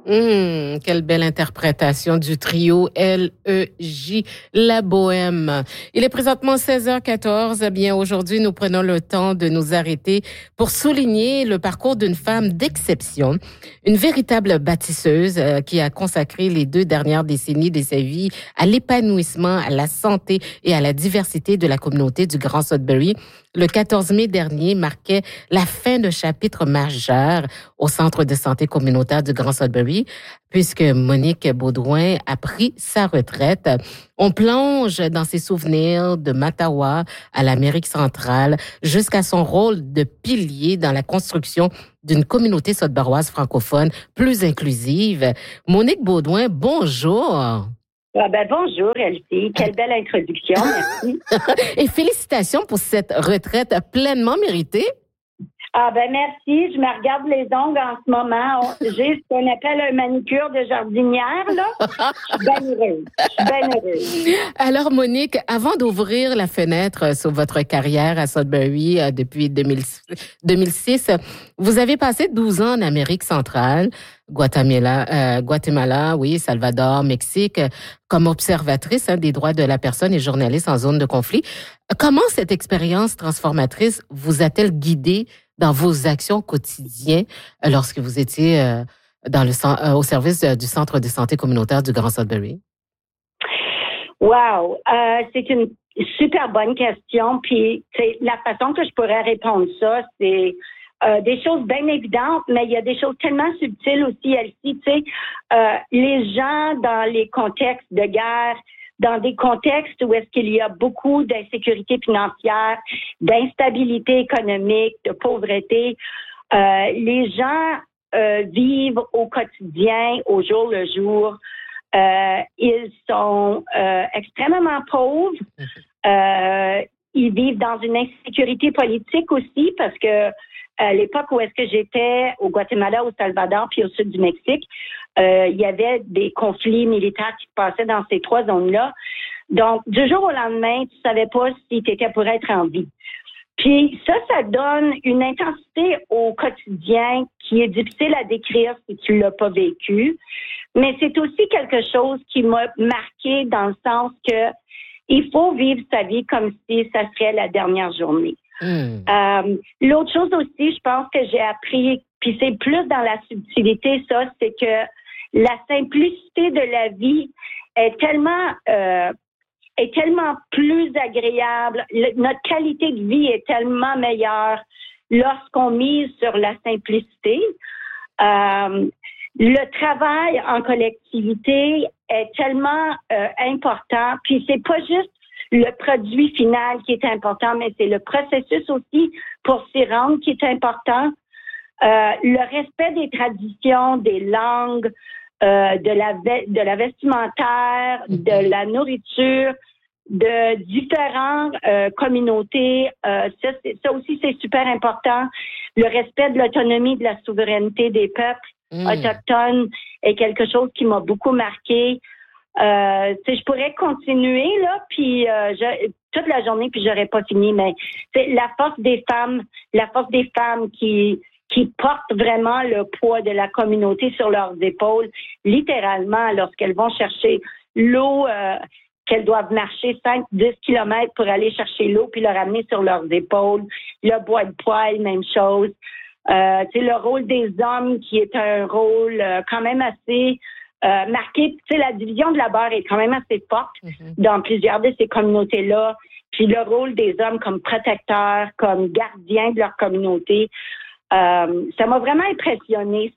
Quelle belle interprétation du trio L.E.J. La Bohème. Il est présentement 16h14. Eh bien, aujourd'hui, nous prenons le temps de nous arrêter pour souligner le parcours d'une femme d'exception, une véritable bâtisseuse qui a consacré les 2 dernières décennies de sa vie à l'épanouissement, à la santé et à la diversité de la communauté du Grand Sudbury. Le 14 mai dernier marquait la fin d'un chapitre majeur au Centre de santé communautaire du Grand Sudbury, puisque Monique Baudouin a pris sa retraite. On plonge dans ses souvenirs de Mattawa à l'Amérique centrale jusqu'à son rôle de pilier dans la construction d'une communauté sudburoise francophone plus inclusive. Monique Baudouin, bonjour. Bonjour, Elsie. Quelle belle introduction, merci. Et félicitations pour cette retraite pleinement méritée. Merci. Je me regarde les ongles en ce moment. J'ai ce qu'on appelle un manicure de jardinière, là. Je suis bien heureuse. Alors, Monique, avant d'ouvrir la fenêtre sur votre carrière à Sudbury depuis 2006, vous avez passé 12 ans en Amérique centrale, Guatemala, oui, Salvador, Mexique, comme observatrice des droits de la personne et journaliste en zone de conflit. Comment cette expérience transformatrice vous a-t-elle guidée dans vos actions quotidiennes lorsque vous étiez au service du Centre de santé communautaire du Grand Sudbury? Wow! C'est une super bonne question. Puis, la façon que je pourrais répondre ça, c'est des choses bien évidentes, mais il y a des choses tellement subtiles aussi, Elsie. Les gens dans les contextes de guerre, dans des contextes où est-ce qu'il y a beaucoup d'insécurité financière, d'instabilité économique, de pauvreté, les gens vivent au quotidien, au jour le jour. Ils sont extrêmement pauvres. Ils vivent dans une insécurité politique aussi parce que à l'époque où est-ce que j'étais au Guatemala, au Salvador, puis au sud du Mexique, il y avait des conflits militaires qui se passaient dans ces 3 zones-là. Donc, du jour au lendemain, tu savais pas si tu étais pour être en vie. Puis ça donne une intensité au quotidien qui est difficile à décrire si tu l'as pas vécu. Mais c'est aussi quelque chose qui m'a marqué dans le sens que il faut vivre sa vie comme si ça serait la dernière journée. L'autre chose aussi, je pense que j'ai appris, puis c'est plus dans la subtilité, ça, c'est que la simplicité de la vie est tellement plus agréable. Notre qualité de vie est tellement meilleure lorsqu'on mise sur la simplicité. Le travail en collectivité est tellement important, puis c'est pas juste le produit final qui est important, mais c'est le processus aussi pour s'y rendre qui est important. Le respect des traditions, des langues, de la vestimentaire, de la nourriture, de différentes communautés. Ça aussi, c'est super important. Le respect de l'autonomie, de la souveraineté des peuples autochtones est quelque chose qui m'a beaucoup marqué. Je pourrais continuer là, puis toute la journée, puis j'aurais pas fini. Mais c'est la force des femmes qui portent vraiment le poids de la communauté sur leurs épaules, littéralement, lorsqu'elles vont chercher l'eau, qu'elles doivent marcher 5-10 kilomètres pour aller chercher l'eau, puis le ramener sur leurs épaules. Le bois de poêle, même chose. Le rôle des hommes qui est un rôle quand même assez marqué. La division de la barre est quand même assez forte dans plusieurs de ces communautés-là. Puis le rôle des hommes comme protecteurs, comme gardiens de leur communauté, ça m'a vraiment impressionné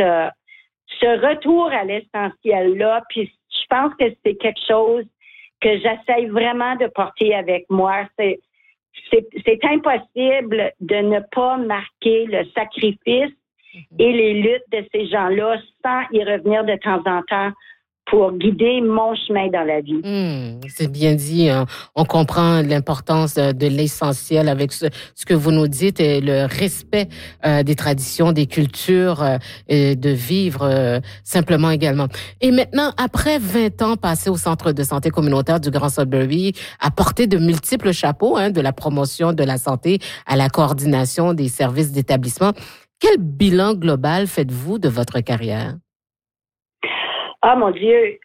ce retour à l'essentiel-là. Puis je pense que c'est quelque chose que j'essaie vraiment de porter avec moi. C'est impossible de ne pas marquer le sacrifice et les luttes de ces gens-là sans y revenir de temps en temps pour guider mon chemin dans la vie. C'est bien dit. On comprend l'importance de l'essentiel avec ce que vous nous dites et le respect des traditions, des cultures, et de vivre simplement également. Et maintenant, après 20 ans passés au Centre de santé communautaire du Grand Sudbury, à porter de multiples chapeaux, de la promotion de la santé à la coordination des services d'établissement, quel bilan global faites-vous de votre carrière? Ah, mon Dieu.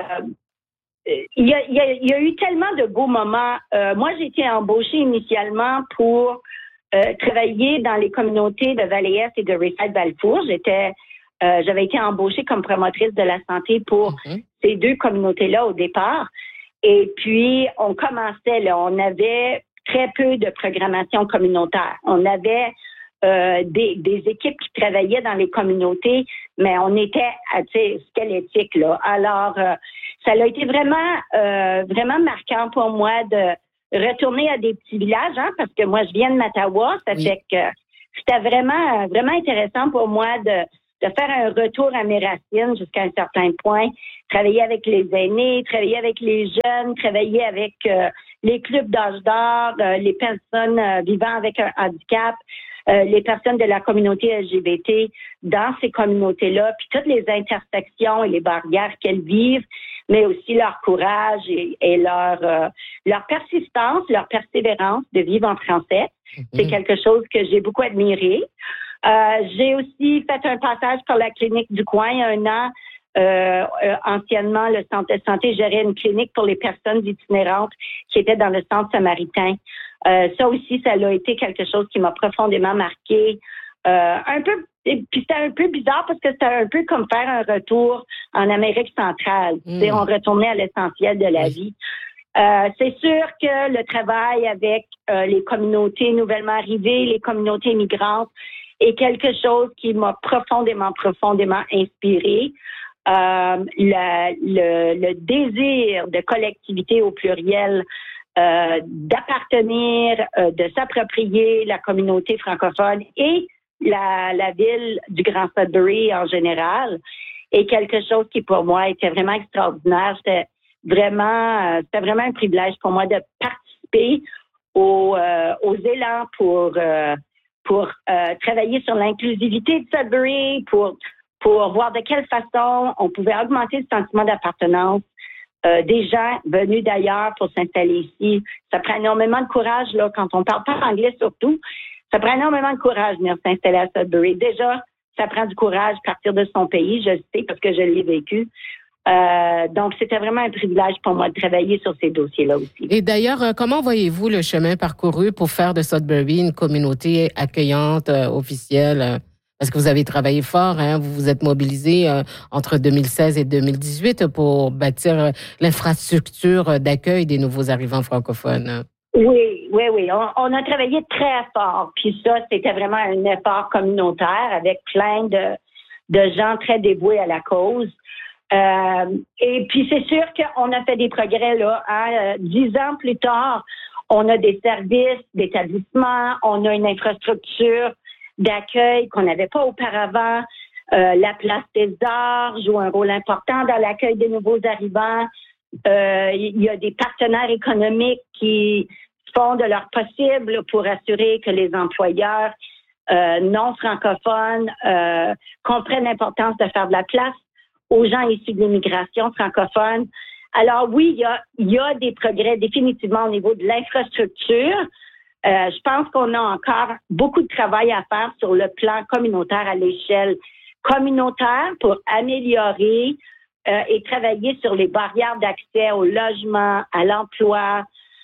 Il y a eu tellement de beaux moments. Moi, j'ai été embauchée initialement pour travailler dans les communautés de Valley-Est et de Riverside-Balfour. J'avais été embauchée comme promotrice de la santé pour ces deux communautés-là au départ. Et puis, on commençait, là, on avait très peu de programmation communautaire. On avait des équipes qui travaillaient dans les communautés, mais on était, squelettique, là. Alors, ça a été vraiment marquant pour moi de retourner à des petits villages, hein, parce que moi, je viens de Mattawa. Ça fait que c'était vraiment intéressant pour moi de faire un retour à mes racines jusqu'à un certain point, travailler avec les aînés, travailler avec les jeunes, travailler avec les clubs d'âge d'or, les personnes vivant avec un handicap, les personnes de la communauté LGBT dans ces communautés-là, puis toutes les intersections et les barrières qu'elles vivent, mais aussi leur courage et leur persistance, leur persévérance de vivre en français. C'est quelque chose que j'ai beaucoup admiré. J'ai aussi fait un passage par la clinique du coin il y a un an. Anciennement, le centre de santé gérait une clinique pour les personnes itinérantes qui étaient dans le centre samaritain. Ça aussi, ça a été quelque chose qui m'a profondément marqué. Puis c'était un peu bizarre parce que c'était un peu comme faire un retour en Amérique centrale. On retournait à l'essentiel de la vie. C'est sûr que le travail avec les communautés nouvellement arrivées, les communautés immigrantes, est quelque chose qui m'a profondément inspirée. Le désir de collectivité au pluriel, d'appartenir, de s'approprier la communauté francophone et la ville du Grand Sudbury en général est quelque chose qui pour moi était vraiment extraordinaire. C'était vraiment un privilège pour moi de participer aux élans pour travailler sur l'inclusivité de Sudbury, pour voir de quelle façon on pouvait augmenter le sentiment d'appartenance des gens venus d'ailleurs pour s'installer ici. Ça prend énormément de courage, là, quand on parle pas anglais surtout. Ça prend énormément de courage de venir s'installer à Sudbury. Déjà, ça prend du courage de partir de son pays, je le sais parce que je l'ai vécu. Donc, c'était vraiment un privilège pour moi de travailler sur ces dossiers-là aussi. Et d'ailleurs, comment voyez-vous le chemin parcouru pour faire de Sudbury une communauté accueillante, officielle? Parce que vous avez travaillé fort, hein, vous vous êtes mobilisé entre 2016 et 2018 pour bâtir l'infrastructure d'accueil des nouveaux arrivants francophones. Oui. On a travaillé très fort. Puis ça, c'était vraiment un effort communautaire avec plein de gens très dévoués à la cause. Et puis c'est sûr qu'on a fait des progrès là. 10 ans plus tard, on a des services d'établissement, on a une infrastructure d'accueil qu'on n'avait pas auparavant. La Place des Arts joue un rôle important dans l'accueil des nouveaux arrivants. Il y a des partenaires économiques qui font de leur possible pour assurer que les employeurs non francophones comprennent l'importance de faire de la place aux gens issus de l'immigration francophone. Alors oui, il y a des progrès définitivement au niveau de l'infrastructure. Je pense qu'on a encore beaucoup de travail à faire sur le plan communautaire à l'échelle communautaire pour améliorer et travailler sur les barrières d'accès au logement, à l'emploi.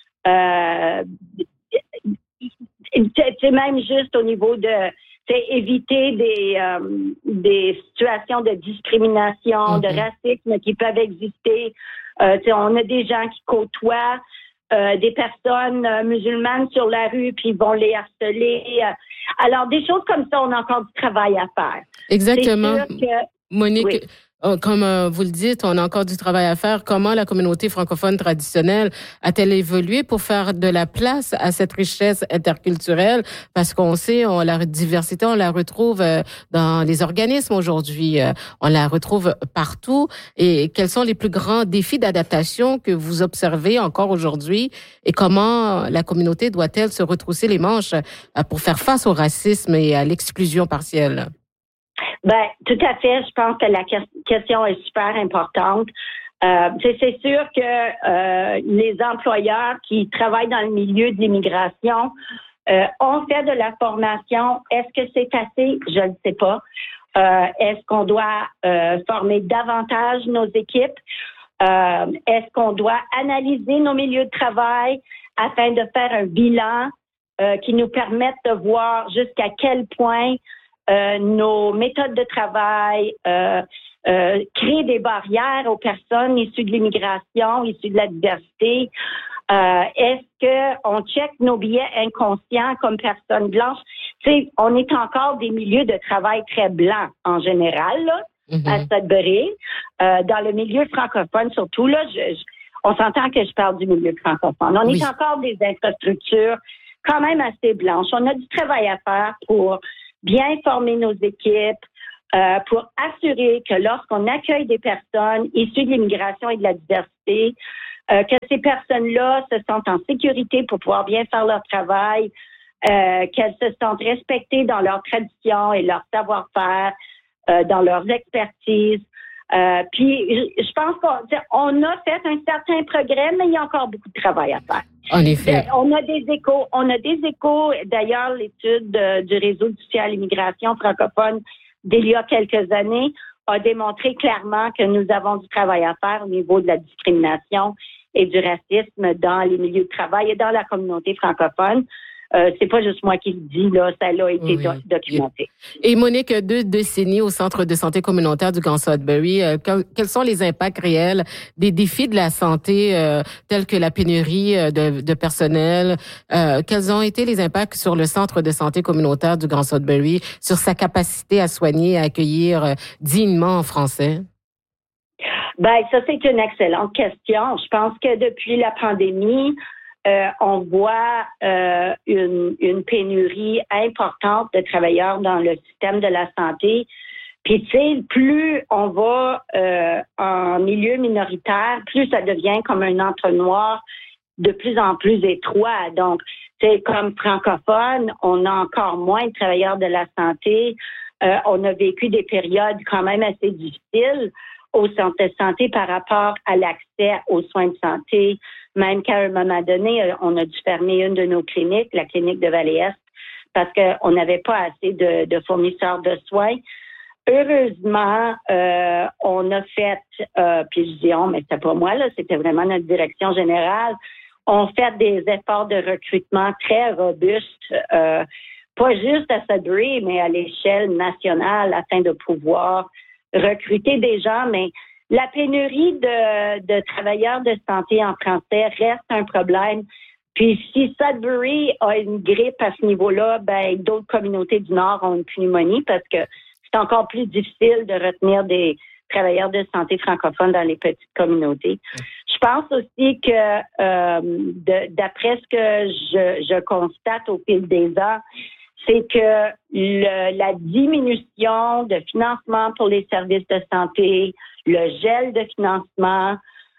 C'est même juste au niveau de éviter des situations de discrimination, de racisme qui peuvent exister. On a des gens qui côtoient des personnes musulmanes sur la rue, puis ils vont les harceler. Alors, des choses comme ça, on a encore du travail à faire. Exactement. C'est sûr que, Monique, oui. Comme vous le dites, on a encore du travail à faire. Comment la communauté francophone traditionnelle a-t-elle évolué pour faire de la place à cette richesse interculturelle? Parce qu'on sait, la diversité, on la retrouve dans les organismes aujourd'hui. On la retrouve partout. Et quels sont les plus grands défis d'adaptation que vous observez encore aujourd'hui? Et comment la communauté doit-elle se retrousser les manches pour faire face au racisme et à l'exclusion partielle? Ben, tout à fait. Je pense que la question est super importante. C'est sûr que les employeurs qui travaillent dans le milieu de l'immigration ont fait de la formation. Est-ce que c'est assez? Je ne sais pas. Est-ce qu'on doit former davantage nos équipes? Est-ce qu'on doit analyser nos milieux de travail afin de faire un bilan qui nous permette de voir jusqu'à quel point nos méthodes de travail créent des barrières aux personnes issues de l'immigration, issues de la diversité? Est-ce qu'on check nos billets inconscients comme personnes blanches? Tu sais, on est encore des milieux de travail très blancs en général, là, à Sudbury. Dans le milieu francophone, surtout, là, on s'entend que je parle du milieu francophone. On est encore des infrastructures quand même assez blanches. On a du travail à faire pour bien former nos équipes, pour assurer que lorsqu'on accueille des personnes issues de l'immigration et de la diversité, que ces personnes-là se sentent en sécurité pour pouvoir bien faire leur travail, qu'elles se sentent respectées dans leurs traditions et leur savoir-faire, dans leurs expertises. Puis, je pense qu'on a fait un certain progrès, mais il y a encore beaucoup de travail à faire. En effet. On a des échos. D'ailleurs, l'étude du Réseau du soutien à l'immigration francophone d'il y a quelques années a démontré clairement que nous avons du travail à faire au niveau de la discrimination et du racisme dans les milieux de travail et dans la communauté francophone. C'est pas juste moi qui le dis, là, ça a été documenté. Et Monique, 2 décennies au Centre de santé communautaire du Grand Sudbury, quels sont les impacts réels des défis de la santé tels que la pénurie de personnel? Quels ont été les impacts sur le Centre de santé communautaire du Grand Sudbury, sur sa capacité à soigner et à accueillir dignement en français? Ben, ça, c'est une excellente question. Je pense que depuis la pandémie, on voit une pénurie importante de travailleurs dans le système de la santé. Puis, tu sais, plus on va en milieu minoritaire, plus ça devient comme un entonnoir de plus en plus étroit. Donc, c'est comme francophone, on a encore moins de travailleurs de la santé. On a vécu des périodes quand même assez difficiles au centre de santé par rapport à l'accès aux soins de santé, même qu'à un moment donné, on a dû fermer une de nos cliniques, la clinique de Vallée-Est, parce qu'on n'avait pas assez de fournisseurs de soins. Heureusement, on a fait, puis je dis on, mais c'était pas moi, là, c'était vraiment notre direction générale, on fait des efforts de recrutement très robustes, pas juste à Sudbury, mais à l'échelle nationale, afin de pouvoir recruter des gens, mais la pénurie de travailleurs de santé en français reste un problème. Puis si Sudbury a une grippe à ce niveau-là, ben d'autres communautés du Nord ont une pneumonie parce que c'est encore plus difficile de retenir des travailleurs de santé francophones dans les petites communautés. Je pense aussi que d'après ce que je constate au fil des ans, c'est que la diminution de financement pour les services de santé, le gel de financement,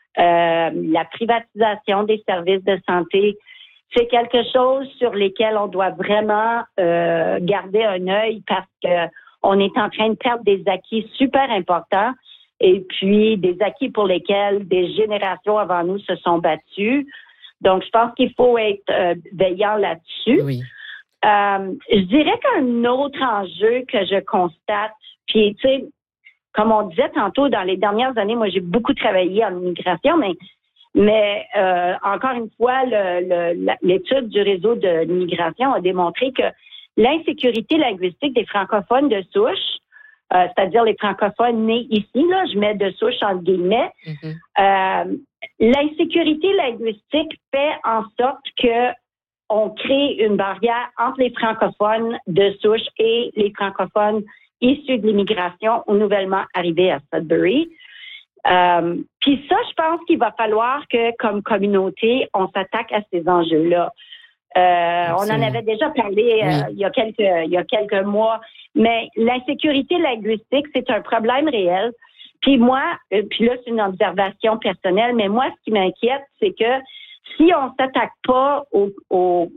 la privatisation des services de santé, c'est quelque chose sur lesquels on doit vraiment garder un œil parce que on est en train de perdre des acquis super importants et puis des acquis pour lesquels des générations avant nous se sont battues. Donc, je pense qu'il faut être veillant là-dessus. Oui. Je dirais qu'un autre enjeu que je constate, puis tu sais, comme on disait tantôt, dans les dernières années, moi j'ai beaucoup travaillé en immigration, mais encore une fois, l'étude du réseau de l'immigration a démontré que l'insécurité linguistique des francophones de souche, c'est-à-dire les francophones nés ici, là, je mets de souche entre guillemets, l'insécurité linguistique fait en sorte que on crée une barrière entre les francophones de souche et les francophones issus de l'immigration ou nouvellement arrivés à Sudbury. Puis ça, je pense qu'il va falloir que, comme communauté, on s'attaque à ces enjeux-là. On en avait déjà parlé il y a quelques mois, mais l'insécurité linguistique, c'est un problème réel. Puis moi, puis là, c'est une observation personnelle, mais moi, ce qui m'inquiète, c'est que si on s'attaque pas aux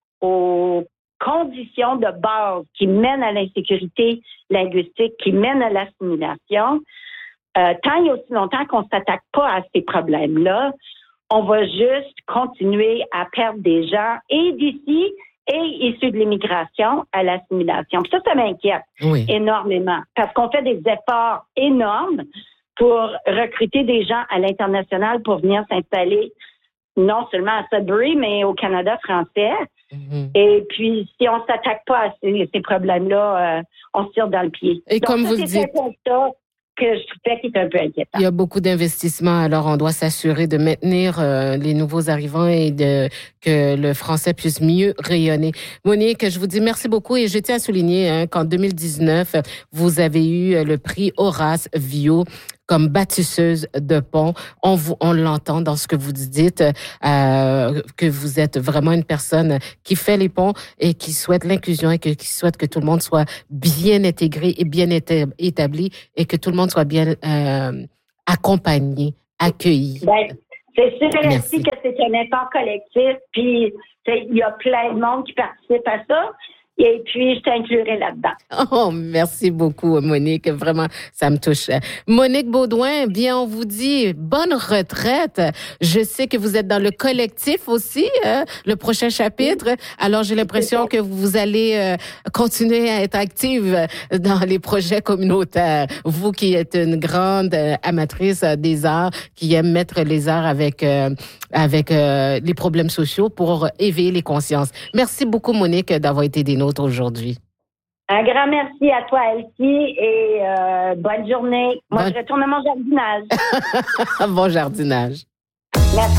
conditions de base qui mènent à l'insécurité linguistique, qui mènent à l'assimilation, tant et aussi longtemps qu'on ne s'attaque pas à ces problèmes-là, on va juste continuer à perdre des gens et d'ici issus de l'immigration à l'assimilation. Puis ça m'inquiète énormément parce qu'on fait des efforts énormes pour recruter des gens à l'international pour venir s'installer non seulement à Sudbury, mais au Canada français. Mm-hmm. Et puis, si on ne s'attaque pas à ces problèmes-là, on se tire dans le pied. Et donc, comme vous le dites, que je trouvais qui est un peu inquiétant. Il y a beaucoup d'investissements, alors on doit s'assurer de maintenir les nouveaux arrivants et que le français puisse mieux rayonner. Monique, je vous dis merci beaucoup et je tiens à souligner qu'en 2019, vous avez eu le prix Horace Vio comme bâtisseuse de pont. On l'entend dans ce que vous dites, que vous êtes vraiment une personne qui fait les ponts et qui souhaite l'inclusion et qui souhaite que tout le monde soit bien intégré et bien établi et que tout le monde soit bien accompagné, accueilli. C'est sûr aussi que c'est un effort collectif, puis il y a plein de monde qui participe à ça. Et puis, je t'inclurai là-dedans. Oh, merci beaucoup, Monique. Vraiment, ça me touche. Monique Beaudoin, bien, on vous dit bonne retraite. Je sais que vous êtes dans le collectif aussi, le prochain chapitre. Alors, j'ai l'impression que vous allez continuer à être active dans les projets communautaires. Vous qui êtes une grande amatrice des arts, qui aime mettre les arts avec les problèmes sociaux pour éveiller les consciences. Merci beaucoup, Monique, d'avoir été des nôtres aujourd'hui. Un grand merci à toi, Elsie, et bonne journée. Moi, je retourne à mon jardinage. Bon jardinage. Merci.